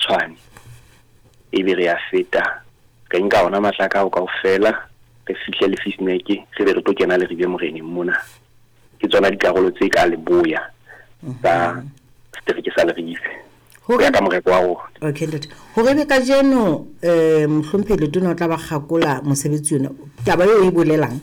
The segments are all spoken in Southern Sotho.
Tshwane ebe re ya feta re nka ona matlaka o kaofela re fihle le Fisneke re be re tlo kena le Ribe Moreneng mona ke tsona dikarolo tse ka Leboya tsa setereke sa Leribe ho ya ka moreko wa rona. Okay ntate ho re be ka jeno Mhlomphele tona o tla ba kgakola mosebetsi yona taba eo e bolelang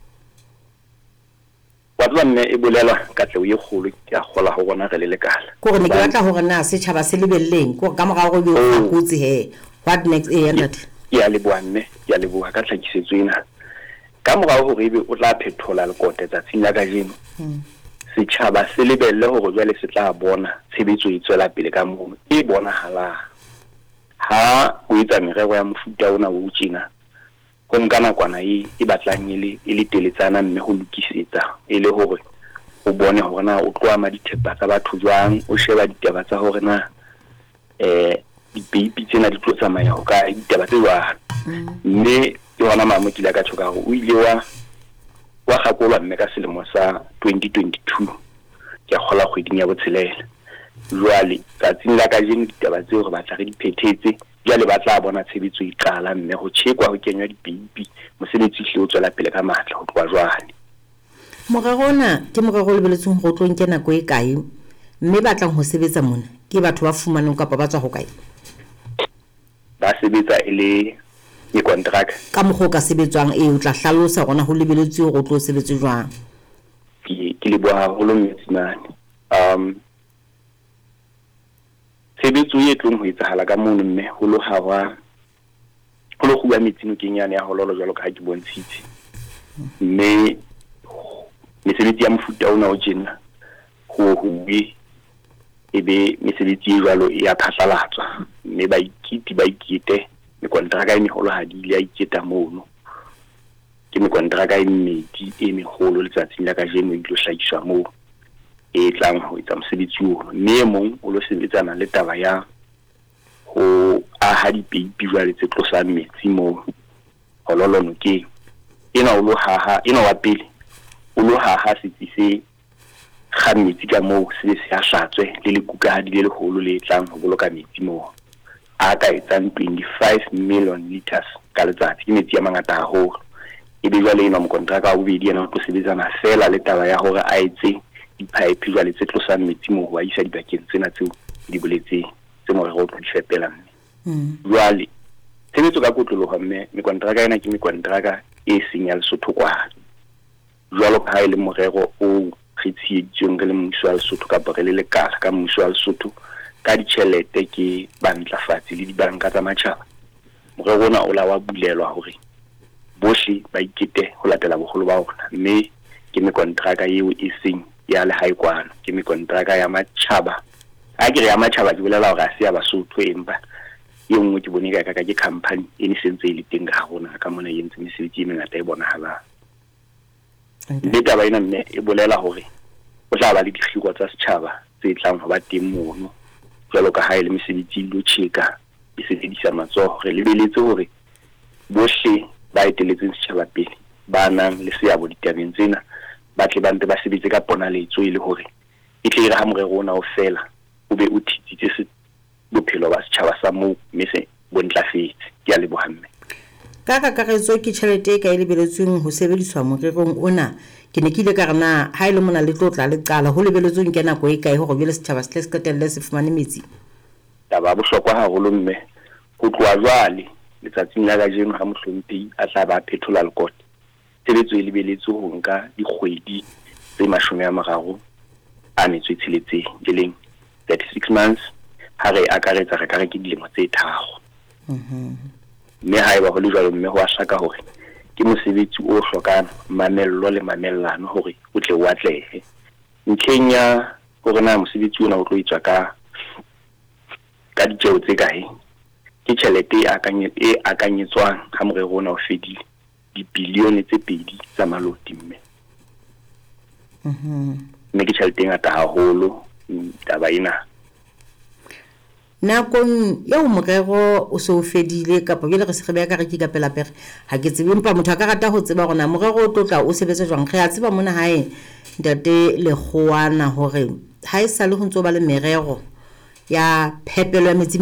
wa tswa mme e bolela Katleho e kgolo ke a kgola ho rona re le lekala gore ne ke batla hore na setjhaba se lebelleng gore ka morao go be o fakotse he what next ntate ya Leboanne ya Leboa ka tlhakisetso ena ka morao hore ebe o tla phethola lekote tsatsing la kajeno setjhaba se lebelle hore jwale se tla bona tshebetso e tswela pele ka moo e bonahalang ha o etsa merero ya mofuta ona o tjena go nka nakwana e batlang e le teletsana mme ho lokisetsa e le hore o bone hore na o tloama dithepa tsa batho jwang o sheba ditaba tsa hore na di-baby tsena di tlo tsamaya ho ka ditaba tse jwang mme ke hona mamo ke la ka tshoka hore o ile wa gakolwa mme ka selemo sa 2022 ke kgola kgweding ya botshelela jwale tsatsing la kajeno ditaba tseo re batla re di phethetse jwale ba tla bona tshebetso e qala mme ho tshekwa ho kenywa di-baby mosebetsi hle o tswela pele ka matla ho tloa jwale morero ona ke morero o lebeletseng ho tlo nke nako e kae mme batlang ho sebetsa mona ke batho ba fumaneng kapa ba tswa ho kae ba sebetsa e le contract ka mokgo ka sebetswang o tla hlalosa gona ho lebeletswe go tlo sebetse jwang ke le bua haholo metsimane tshebetso e tlong ho etsahala ka mono mme ho lo gua metsino kenyane ya hololo jwalo ka ha ke bontshitse mme mesebetsi ya mofuta ona o tjena ho bue ebe mesebetsi e jwalo e ya phatlalatswa mme ba ikete mekontraka e meholo ha di ile a iketa mono ke mekontraka e mmedi e meholo letsatsing la kajeno e tlo hlahiswa moo e tlang ho etsa mosebetsi ona mme mong o lo sebetsana le taba ya ho aha di-baby jwale tse tlosang metsi moo hololo nokeng ena wa pele o lo haha setsi se ga metsi ka moo se a hlatswe le lekukahadi le leholo le tlang ho boloka metsi moo a ka etsang 25 million liters ka letsatsi ke metsi a mangata haholo ebe jwale ena mokontraka wa bobedi ena o tlo sebetsana fela le taba ya hore a etse di-pipe jwale tse tlosang metsi moo wa isa dibakeng tsena tseo di boletseng tse morero o tlo di fepela mme jwale tshebetso ka kotloloho mme mekontraka ena ke mekontraka e seng ya Lesotho kwana jwalo ka ha e le morero o kgetsheditsweng re le mmuso wa Lesotho kapa re le lekala ka mmuso wa Lesotho ka ditjhelete ke bantlafatsi le dibanka tsa matjhaba morero ona o la wa bulelwa hore bohle ba ikete ho latela bogolo ba ona mme ke mekontraka eo e seng ya lehae kwana ke mekontraka ya matjhaba a ke re ya matjhaba ke bolela hore a se ya Basotho empa e nngwe ke bone ka ke company e ne sentse e le teng ka rona ka mona e ntse mesebetsi e mengata e bonahalang mme taba ena mme e bolela hore o tla ba le dikgiro tsa setjhaba tse tlang ho ba teng mono jwalo ka ha e le mesebetsi lo tjeka e sebedisa matsoho re lebeletse hore bohle ba eteletseng setjhaba pele ba nang le seabo ditabeng tsena ba tle ba ntse ba sebetse ka ponaletso e le hore e tle re ha morero ona o fela o be o thitsitse bophelo ba setjhaba sa moo mme se bontlafetse ke a lebohamme ka kakaretso ke tjhelete e ka e lebeletsweng ho sebediswa morerong ona ke ne ke ile ka rena ha ile mona le tlotla le qala ho lebeletsweng ke nako e kae hore jwale setjhaba se qetelle se fumane metsi taba bohlokwa haholo mme ho tloa jwale letsatsing la kajeno ha mohlomphehi a tla ba phethola lekote tshebetso e lebeletswe ho nka dikgwedi tse 30 a metso e tsheletseng ke leng 36 months ha re akaretsa re ka re ke dilemo tse 3 mme ha eba ho le jwalo mme ho a hlaka hore ke mosebetsi o hlokang mamello le mamellano hore o tle o atlehe ntlheng ya hore na mosebetsi ona o tlo etswa ka ditjeo tse kae ke tjhelete e akanyetswang ha morero ona o fedile dibilione tse 2 tsa maloti mme mme ke tjhelete e ngata haholo taba ena nakong eo morero o se o fedile kapa jwale re se re beya ka re ke ka pelapere ha ke tsebe empa motho a ka rata ho tseba gona morero o tlotla o sebetsa jwang re a tseba mona hae ntate Lekgowana hore ha e sa le ho ntso ba le merero ya phepelo ya metsi